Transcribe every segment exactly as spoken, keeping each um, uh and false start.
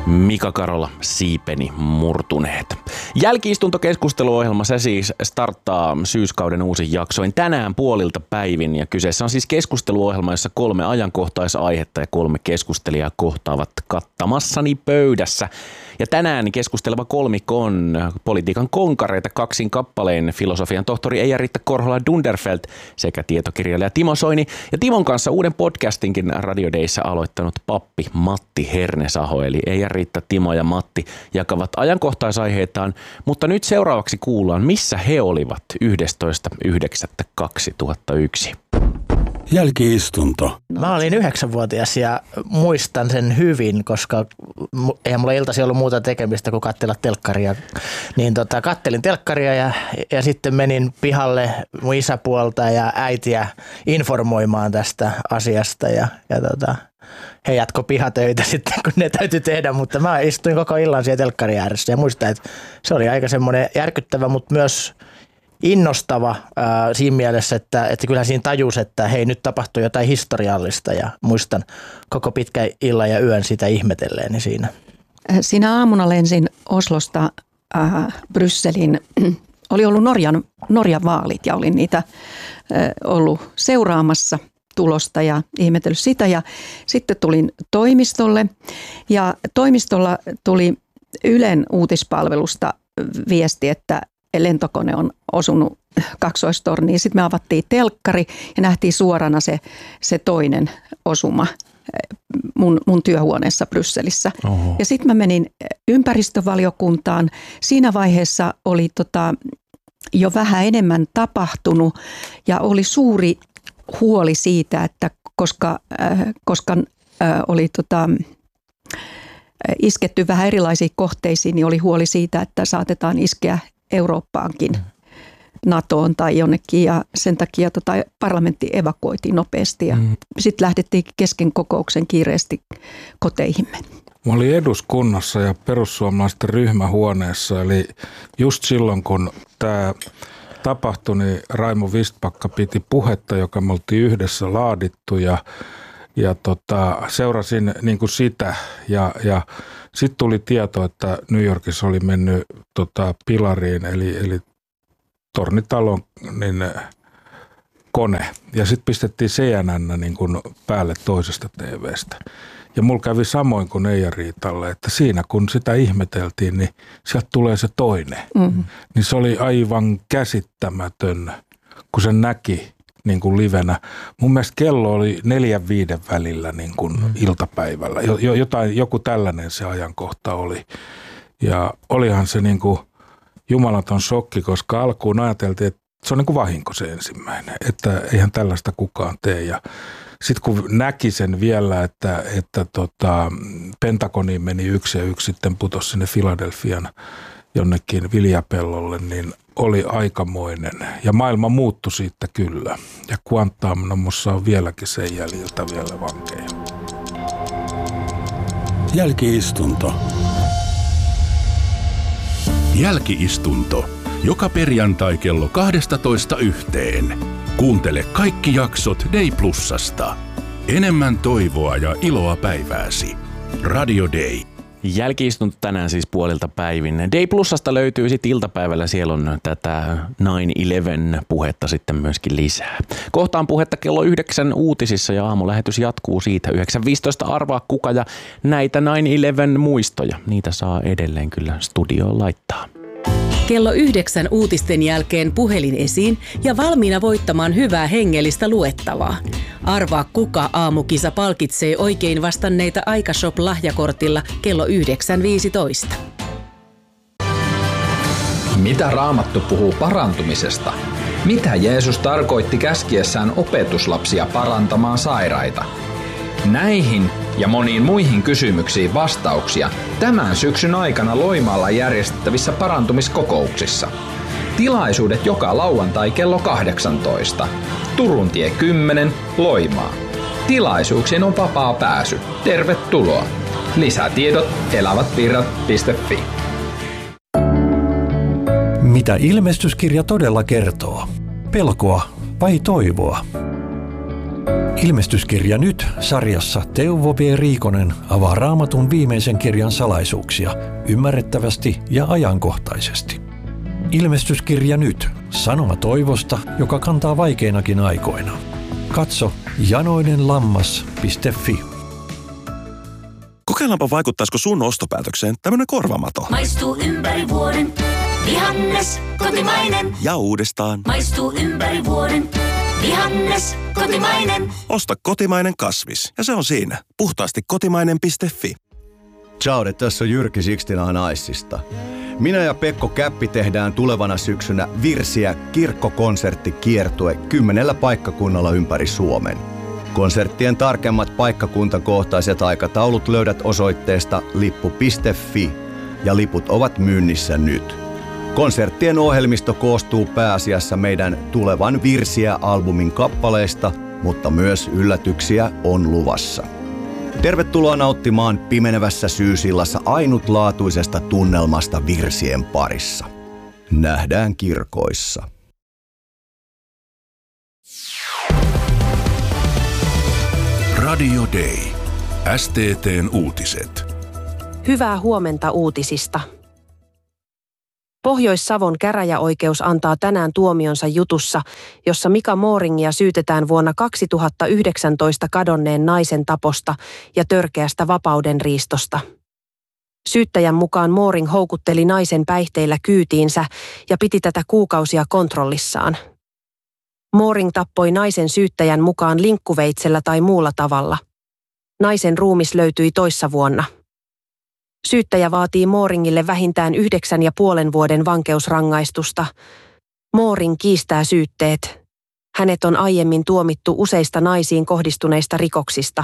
Mika Karola, siipeni murtuneet. Jälki-istuntokeskusteluohjelma se siis starttaa syyskauden uusin jaksoin tänään puolilta päivin. Ja kyseessä on siis keskusteluohjelma, jossa kolme ajankohtaisaihetta ja kolme keskustelijaa kohtaavat kattamassani pöydässä. Ja tänään keskusteleva kolmikko on politiikan konkareita kaksin kappaleen filosofian tohtori Eija-Riitta Korhola-Dunderfelt sekä tietokirjailija Timo Soini. Ja Timon kanssa uuden podcastinkin Radio Dayssä aloittanut pappi Matti Hernesaho. Eli Eija-Riitta, Timo ja Matti jakavat ajankohtaisaiheitaan, mutta nyt seuraavaksi kuullaan, missä he olivat yhdestoista yhdeksättä kaksituhattayksi. Jälki-istunto. Mä olin yhdeksänvuotias ja muistan sen hyvin, koska eihän mulla iltasi ollut muuta tekemistä kuin katsella telkkaria. Niin tota, kattelin telkkaria ja, ja sitten menin pihalle mun isäpuolta ja äitiä informoimaan tästä asiasta. Ja, ja tota, he jatko pihatöitä sitten, kun ne täytyy tehdä, mutta mä istuin koko illan siellä telkkarin ääressä ja muistan, että se oli aika semmoinen järkyttävä, mutta myös innostava ää, siinä mielessä, että, että kyllähän siinä tajus, että hei, nyt tapahtui jotain historiallista ja muistan koko pitkä illan ja yön sitä ihmetelleeni siinä. Siinä aamuna lensin Oslosta äh, Brysselin. Oli ollut Norjan, Norjan vaalit ja olin niitä äh, ollut seuraamassa tulosta ja ihmetellyt sitä. Ja sitten tulin toimistolle ja toimistolla tuli Ylen uutispalvelusta viesti, että lentokone on osunut kaksoistorniin. Sitten me avattiin telkkari ja nähtiin suorana se, se toinen osuma mun, mun työhuoneessa Brysselissä. Oho. Ja sitten mä menin ympäristövaliokuntaan. Siinä vaiheessa oli tota, jo vähän enemmän tapahtunut ja oli suuri huoli siitä, että koska, äh, koska äh, oli tota, isketty vähän erilaisiin kohteisiin, niin oli huoli siitä, että saatetaan iskeä Eurooppaankin, NATOon tai jonnekin, ja sen takia tota parlamentti evakuoitiin nopeasti ja mm. sitten lähdettiin kesken kokouksen kiireesti koteihimme. Mä olin eduskunnassa ja perussuomalaisten ryhmähuoneessa, eli just silloin kun tämä tapahtui, niin Raimo Vistbacka piti puhetta, joka me oltiin yhdessä laadittu ja, ja tota, seurasin niin kuin sitä ja, ja sitten tuli tieto, että New Yorkissa oli mennyt tota, pilariin, eli, eli tornitalon niin, kone. Ja sitten pistettiin C N N niin kun päälle toisesta T V:stä. Ja mulla kävi samoin kuin Eija-Riitalle, että siinä kun sitä ihmeteltiin, niin sieltä tulee se toinen. Mm-hmm. Niin se oli aivan käsittämätön, kun se näki niin kuin livenä. Mun mielestä kello oli neljän viiden välillä niin kuin mm. iltapäivällä. Jotain, joku tällainen se ajankohta oli. Ja olihan se niin kuin jumalaton shokki, koska alkuun ajateltiin, että se on niin kuin vahinko se ensimmäinen. Että eihän tällaista kukaan tee. Ja sitten kun näki sen vielä, että, että tota, Pentagoniin meni yksi ja yksi sitten putosi sinne Philadelphian jonnekin viljapellolle, niin oli aikamoinen. Ja maailma muuttui siitä kyllä. Ja Guantanamossa on vieläkin sen jäljiltä vielä vankeja. Jälki-istunto. Jälki-istunto. Joka perjantai kello kaksitoista yhteen. Kuuntele kaikki jaksot Day Plusasta. Enemmän toivoa ja iloa päivääsi. Radio Day. Jälki-istunto tänään siis puolilta päivin. Day Plusasta löytyy sitten iltapäivällä, siellä on tätä nine eleven puhetta sitten myöskin lisää. Kohtaan puhetta kello yhdeksän uutisissa ja aamulähetys jatkuu siitä. yhdeksän viisitoista arvaa kuka ja näitä nine eleven muistoja, niitä saa edelleen kyllä studioon laittaa. Kello yhdeksän uutisten jälkeen puhelin esiin ja valmiina voittamaan hyvää hengellistä luettavaa. Arvaa kuka aamukisa palkitsee oikein vastanneita Aikashop-lahjakortilla kello yhdeksän viisitoista. Mitä Raamattu puhuu parantumisesta? Mitä Jeesus tarkoitti käskiessään opetuslapsia parantamaan sairaita? Näihin ja moniin muihin kysymyksiin vastauksia tämän syksyn aikana Loimaalla järjestettävissä parantumiskokouksissa. Tilaisuudet joka lauantai kello kahdeksantoista. Turun tie kymmenen, Loimaa. Tilaisuuksiin on vapaa pääsy. Tervetuloa. Lisätiedot elävätvirrat piste fi. Mitä ilmestyskirja todella kertoo? Pelkoa vai toivoa? Ilmestyskirja nyt -sarjassa Teuvo B. Riikonen avaa Raamatun viimeisen kirjan salaisuuksia ymmärrettävästi ja ajankohtaisesti. Ilmestyskirja nyt -sanoma toivosta, joka kantaa vaikeinakin aikoina. Katso janoinenlammas piste fi. Kokeillaanpa vaikuttaisiko sun ostopäätökseen tämmönen korvamato. Maistuu ympäri vuoden, vihannes, kotimainen. Ja uudestaan. Maistuu ympäri vuoden. Vihannes, kotimainen. Osta kotimainen kasvis. Ja se on siinä. Puhtaasti kotimainen piste fi. Ciao, tässä on Jyrki Sixtina Naisista. Minä ja Pekko Käppi tehdään tulevana syksynä Virsiä kirkkokonserttikiertue kymmenellä paikkakunnalla ympäri Suomen. Konserttien tarkemmat paikkakuntakohtaiset aikataulut löydät osoitteesta lippu piste fi ja liput ovat myynnissä nyt. Konserttien ohjelmisto koostuu pääasiassa meidän tulevan Virsiä-albumin kappaleista, mutta myös yllätyksiä on luvassa. Tervetuloa nauttimaan pimenevässä syysillassa ainutlaatuisesta tunnelmasta virsien parissa. Nähdään kirkoissa. Radio Day. S T T:n uutiset. Hyvää huomenta uutisista. Pohjois-Savon käräjäoikeus antaa tänään tuomionsa jutussa, jossa Mika Mooringia syytetään vuonna kaksituhattayhdeksäntoista kadonneen naisen taposta ja törkeästä vapaudenriistosta. Syyttäjän mukaan Mooring houkutteli naisen päihteillä kyytiinsä ja piti tätä kuukausia kontrollissaan. Mooring tappoi naisen syyttäjän mukaan linkkuveitsellä tai muulla tavalla. Naisen ruumis löytyi toissa vuonna. Syyttäjä vaatii Mooringille vähintään yhdeksän ja puolen vuoden vankeusrangaistusta. Mooring kiistää syytteet. Hänet on aiemmin tuomittu useista naisiin kohdistuneista rikoksista.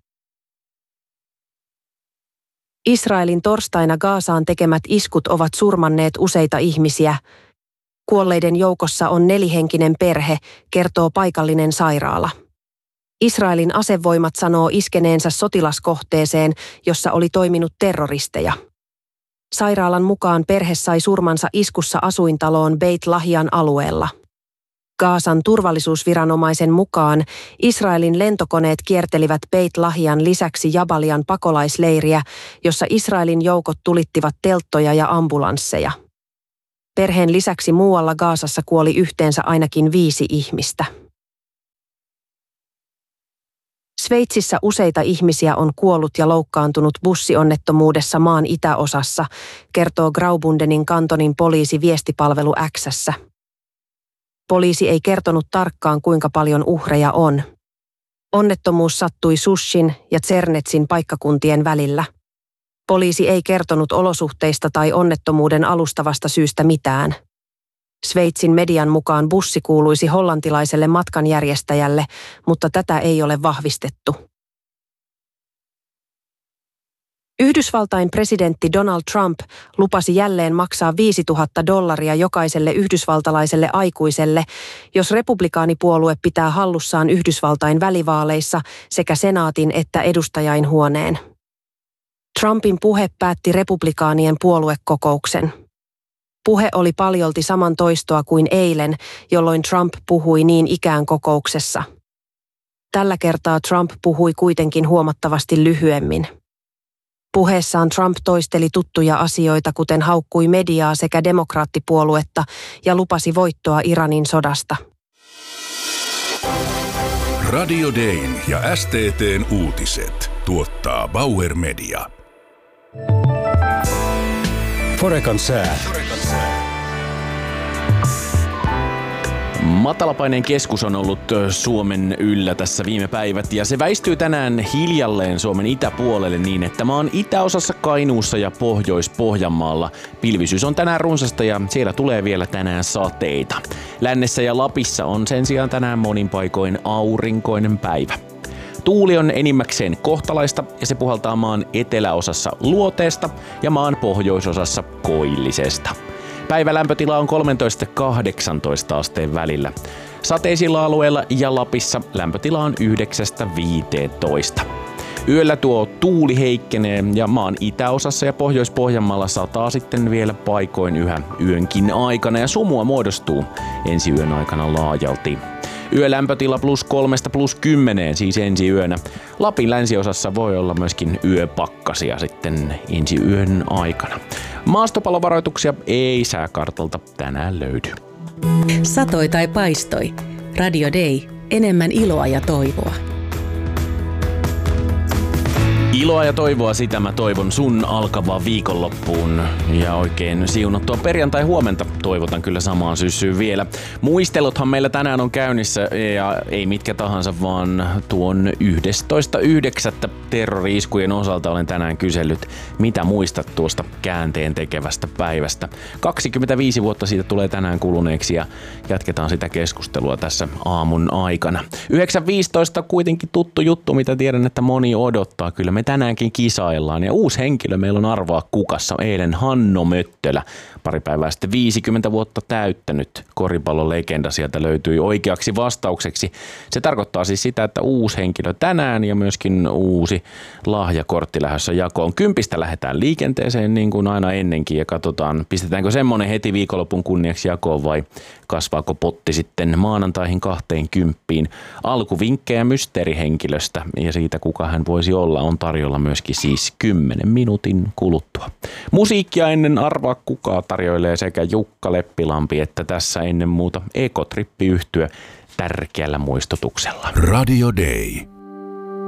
Israelin torstaina Gazaan tekemät iskut ovat surmanneet useita ihmisiä. Kuolleiden joukossa on nelihenkinen perhe, kertoo paikallinen sairaala. Israelin asevoimat sanoo iskeneensä sotilaskohteeseen, jossa oli toiminut terroristeja. Sairaalan mukaan perhe sai surmansa iskussa asuintaloon Beit Lahian alueella. Gazan turvallisuusviranomaisen mukaan Israelin lentokoneet kiertelivät Beit Lahian lisäksi Jabalian pakolaisleiriä, jossa Israelin joukot tulittivat telttoja ja ambulansseja. Perheen lisäksi muualla Gazassa kuoli yhteensä ainakin viisi ihmistä. Sveitsissä useita ihmisiä on kuollut ja loukkaantunut bussionnettomuudessa maan itäosassa, kertoo Graubundenin kantonin poliisi viestipalvelu X:ssä. Poliisi ei kertonut tarkkaan, kuinka paljon uhreja on. Onnettomuus sattui Sushin ja Zernetsin paikkakuntien välillä. Poliisi ei kertonut olosuhteista tai onnettomuuden alustavasta syystä mitään. Sveitsin median mukaan bussi kuuluisi hollantilaiselle matkanjärjestäjälle, mutta tätä ei ole vahvistettu. Yhdysvaltain presidentti Donald Trump lupasi jälleen maksaa viisituhatta dollaria jokaiselle yhdysvaltalaiselle aikuiselle, jos republikaanipuolue pitää hallussaan Yhdysvaltain välivaaleissa sekä senaatin että edustajainhuoneen. Trumpin puhe päätti republikaanien puoluekokouksen. Puhe oli paljolti saman toistoa kuin eilen, jolloin Trump puhui niin ikään kokouksessa. Tällä kertaa Trump puhui kuitenkin huomattavasti lyhyemmin. Puheessaan Trump toisteli tuttuja asioita, kuten haukkui mediaa sekä demokraattipuoluetta ja lupasi voittoa Iranin sodasta. Radio Dayn ja S T T:n uutiset tuottaa Bauer Media. Forekan sää. Matalapaineen keskus on ollut Suomen yllä tässä viime päivät ja se väistyy tänään hiljalleen Suomen itäpuolelle niin, että maan itäosassa Kainuussa ja Pohjois-Pohjanmaalla pilvisyys on tänään runsasta ja siellä tulee vielä tänään sateita. Lännessä ja Lapissa on sen sijaan tänään monin paikoin aurinkoinen päivä. Tuuli on enimmäkseen kohtalaista ja se puhaltaa maan eteläosassa luoteesta ja maan pohjoisosassa koillisesta. Päivälämpötila on kolmetoista kahdeksantoista asteen välillä. Sateisilla alueilla ja Lapissa lämpötila on yhdeksästä viiteentoista. Yöllä tuo tuuli heikkenee ja maan itäosassa ja Pohjois-Pohjanmaalla sataa sitten vielä paikoin yhä yönkin aikana ja sumua muodostuu ensi yön aikana laajalti. Yölämpötila plus kolmesta plus kymmeneen siis ensi yönä. Lapin länsiosassa voi olla myöskin yöpakkasia sitten ensi yön aikana. Maastopalovaroituksia ei sääkartalta tänään löydy. Satoi tai paistoi. Radio Day. Enemmän iloa ja toivoa. Iloa ja toivoa, sitä mä toivon sun alkavaan viikonloppuun. Ja oikein siunattua perjantai-huomenta toivotan kyllä samaan syssyyn vielä. Muisteluthan meillä tänään on käynnissä ja ei mitkä tahansa, vaan tuon yhdestoista yhdeksättä terrori-iskujen osalta olen tänään kysellyt, mitä muistat tuosta käänteen tekevästä päivästä. kaksikymmentäviisi vuotta siitä tulee tänään kuluneeksi ja jatketaan sitä keskustelua tässä aamun aikana. yhdeksän viisitoista kuitenkin tuttu juttu, mitä tiedän, että moni odottaa. Kyllä me tänäänkin kisaillaan ja uusi henkilö meillä on arvaa kukassa. Eilen Hanno Möttölä, pari päivää sitten viisikymmentä vuotta täyttänyt koripallon legenda sieltä löytyi oikeaksi vastaukseksi. Se tarkoittaa siis sitä, että uusi henkilö tänään ja myöskin uusi lahjakortti lähdössä jakoon. Kympistä lähdetään liikenteeseen niin kuin aina ennenkin ja katsotaan, pistetäänkö semmoinen heti viikonlopun kunniaksi jakoon vai kasvaako potti sitten maanantaihin kahteen kymppiin. Alkuvinkkejä mysteerihenkilöstä ja siitä kuka hän voisi olla on tarjolla myöskin siis kymmenen minuutin kuluttua. Musiikkia ennen arvaa kukaa tarjoilee sekä Jukka Leppilampi että tässä ennen muuta Ekotrippi-yhtye tärkeällä muistutuksella. Radio Day.